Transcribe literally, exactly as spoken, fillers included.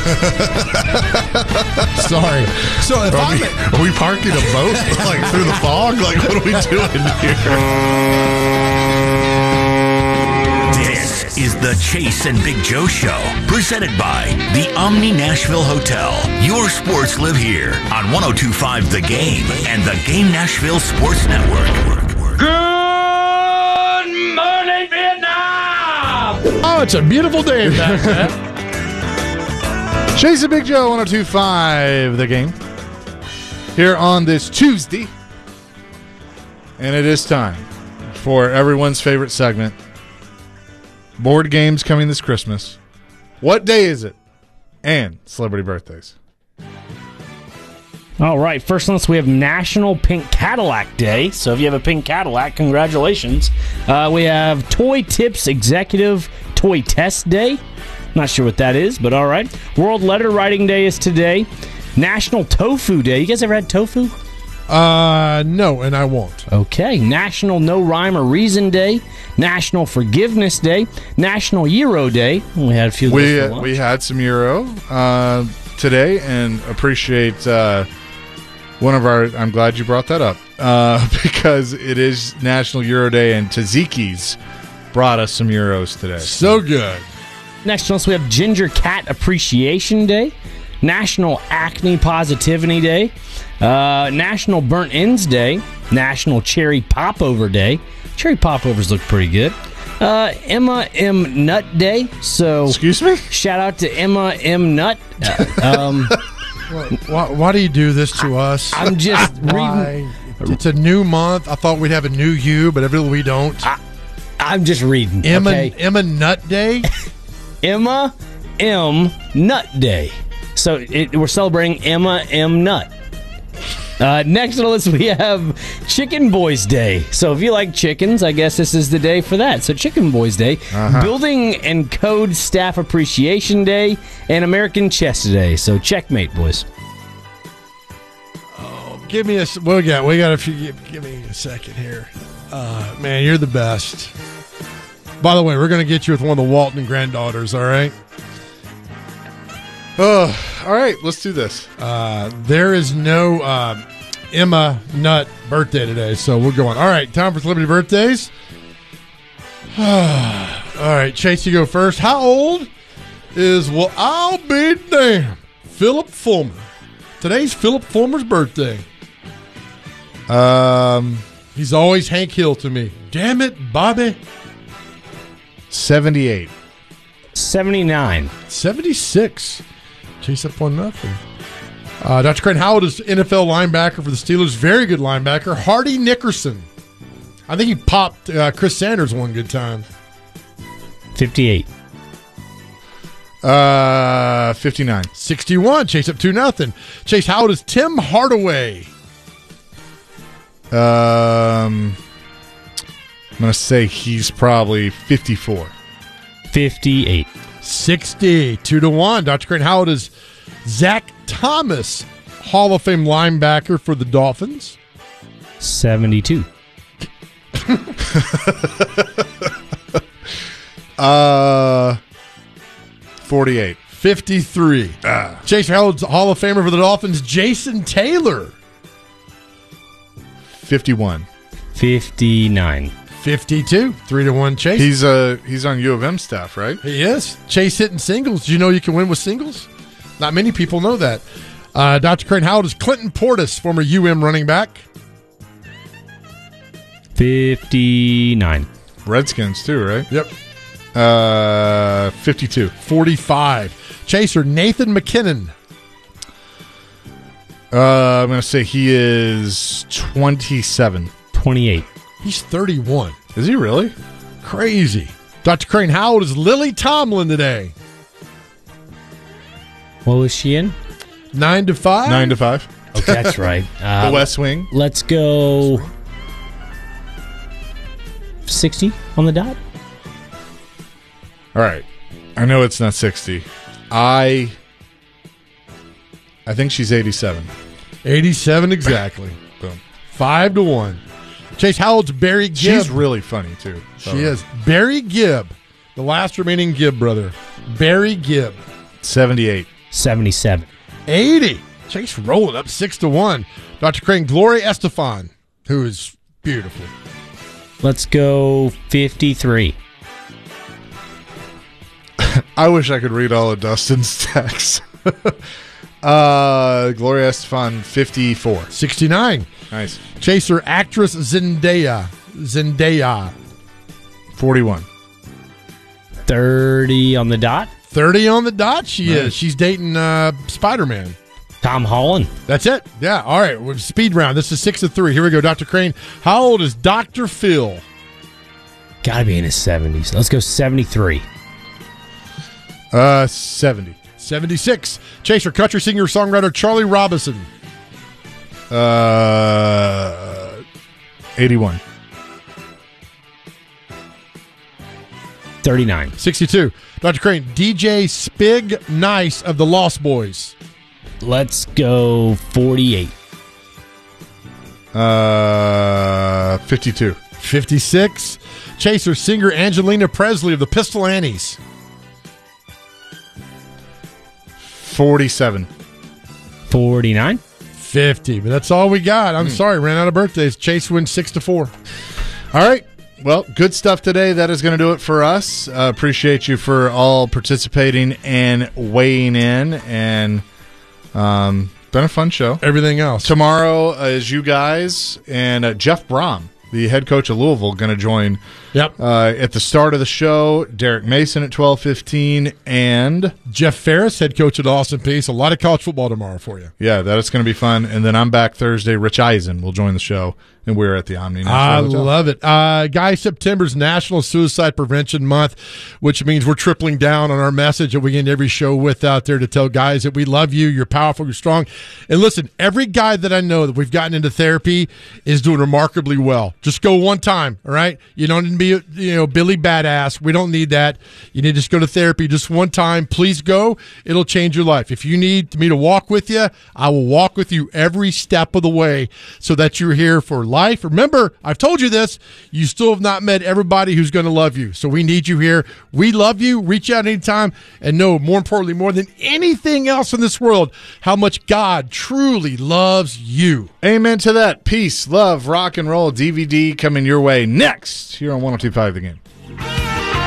Sorry. So if Are I'm we, are we parking a boat like through the fog? Like, what are we doing here? This is the Chase and Big Joe Show, presented by the Omni Nashville Hotel. Your sports live here on one oh two point five The Game and the Game Nashville Sports Network. Good morning, Vietnam! Oh, it's a beautiful day back there. Chase and Big Joe, one oh two point five The Game. Here on this Tuesday. And it is time for everyone's favorite segment. Board games coming this Christmas. What day is it? And celebrity birthdays. All right, first on this, we have National Pink Cadillac Day. So if you have a pink Cadillac, congratulations. Uh, we have Toy Tips Executive Toy Test Day. Not sure what that is, but all right. World Letter Writing Day is today. National Tofu Day. You guys ever had tofu? Uh, no, and I won't. Okay. National No Rhyme or Reason Day. National Forgiveness Day. National Euro Day. We had a few of those We, for uh, lunch. we had some Euro uh, today and appreciate uh, one of our, I'm glad you brought that up, uh, because it is National Euro Day and Tzatziki's brought us some Euros today. So good. Next on us, we have Ginger Cat Appreciation Day. National Acne Positivity Day. Uh, National Burnt Ends Day. National Cherry Popover Day. Cherry Popovers look pretty good. Uh, Emma M. Nut Day. So, Excuse me? shout out to Emma M. Nut. Uh, um, Why, why do you do this to us? I'm just reading. Why? It's a new month. I thought we'd have a new you, but evidently we don't. I'm just reading. Emma, okay? Emma Nut Day? Emma M. Nut Day. So it, we're celebrating Emma M. Nut. Uh, next on the list, we have Chicken Boys Day. So if you like chickens, I guess this is the day for that. So Chicken Boys Day, Uh-huh. Building and Code Staff Appreciation Day, and American Chess Day. So checkmate, boys. Give me a. s- We got. We got a few. Give, give me a second here. Uh, man, you're the best. By the way, we're gonna get you with one of the Walton granddaughters. All right. Oh, all right, let's do this. Uh, there is no uh, Emma Nutt birthday today, so we're going. All right, time for celebrity birthdays. All right, Chase, you go first. How old is, well, I'll be damned, Philip Fulmer? Today's Philip Fulmer's birthday. Um, He's always Hank Hill to me. Damn it, Bobby. seventy-eight. seventy-nine. seventy-six. Chase up one nothing. Uh, Doctor Crane Howard is N F L linebacker for the Steelers. Very good linebacker. Hardy Nickerson. I think he popped uh, Chris Sanders one good time. fifty-eight. Uh, fifty-nine. sixty-one. Chase up two nothing. Chase Howard is Tim Hardaway. Um, I'm going to say he's probably fifty-four. fifty-eight. sixty. Two to one. Doctor Crane Howard is Zach Thomas, Hall of Fame linebacker for the Dolphins. seventy-two. Uh, forty-eight. fifty-three. Ah. Chase Howard's Hall of Famer for the Dolphins, Jason Taylor. fifty-one. fifty-nine. fifty-two. Three to one. Chase. He's uh he's on U of M staff, right? He is. Chase hitting singles. Do you know you can win with singles? Not many people know that. Uh, Doctor Crane Howard is Clinton Portis, former U M running back. fifty-nine. Redskins too, right? Yep. Uh, fifty-two. forty-five. Chaser Nathan McKinnon. Uh, I'm gonna say he is twenty-seven. twenty-eight. He's thirty-one. Is he really? Crazy. Doctor Crane Howard is Lily Tomlin today. What was she in? Nine to five. Nine to five. Okay, that's right. Uh, The West Wing. Let's go sixty on the dot. All right. I know it's not sixty. I I think she's eighty-seven. eighty-seven exactly. Boom. Five to one. Chase Howard's Barry Gibb. She's really funny too. She is. Barry Gibb, the last remaining Gibb brother. Barry Gibb. seventy-eight. seventy-seven. eighty. Chase rolling up six to one. Doctor Crane, Gloria Estefan, who is beautiful. Let's go fifty-three. I wish I could read all of Dustin's texts. uh, Gloria Estefan, fifty-four. sixty-nine. Nice. Chaser actress Zendaya. Zendaya. forty-one. thirty on the dot. thirty on the dot. She Nice. is. She's dating uh, Spider-Man. Tom Holland. That's it. Yeah. All right. We're speed round. This is six to three. Here we go. Doctor Crane. How old is Doctor Phil? Gotta be in his seventies. Let's go seventy-three. Uh, seventy. seventy-six. Chaser country singer songwriter Charlie Robinson. Uh, eighty-one. thirty-nine. sixty-two. Doctor Crane. D J Spig Nice of the Lost Boys. Let's go forty-eight. Uh, fifty-two. fifty-six. Chaser singer Angelina Presley of the Pistol Annies. forty-seven. forty-nine. fifty. But that's all we got. I'm sorry. Ran out of birthdays. Chase wins six to four. All right. Well, good stuff today. That is going to do it for us. Uh, appreciate you for all participating and weighing in. And um, been a fun show. Everything else. Tomorrow is you guys and uh, Jeff Brom, the head coach of Louisville, going to join Yep. uh, at the start of the show. Derek Mason at twelve fifteen, and Jeff Ferris, head coach at Austin Peace. A lot of college football tomorrow for you. yeah, that is going to be fun. And then I'm back Thursday. Rich Eisen will join the show, and we're at the Omni. I National Hotel. love it. Uh, guys, September's National Suicide Prevention Month, which means we're tripling down on our message that we end every show with out there to tell guys that we love you, you're powerful, you're strong. And listen, every guy that I know that we've gotten into therapy is doing remarkably well. Just go one time, all right? You don't need to be, you know, Billy Badass. We don't need that. You need to just go to therapy just one time. Please go. It'll change your life. If you need me to walk with you, I will walk with you every step of the way so that you're here for life. Remember, I've told you this, you still have not met everybody who's going to love you. So we need you here. We love you. Reach out anytime. And know, more importantly, more than anything else in this world, how much God truly loves you. Amen to that. Peace, love, rock and roll. D V D coming your way next here on one oh two point five The Game.